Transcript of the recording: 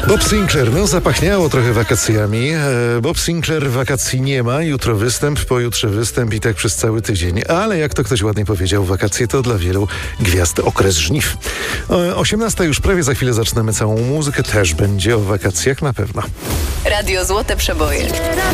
Bob Sinclair, no zapachniało trochę wakacjami. Bob Sinclair wakacji nie ma, jutro występ, pojutrze występ i tak przez cały tydzień. Ale jak to ktoś ładnie powiedział, wakacje to dla wielu gwiazd okres żniw. 18 już prawie, za chwilę zaczynamy całą muzykę, też będzie o wakacjach na pewno. Radio Złote Przeboje.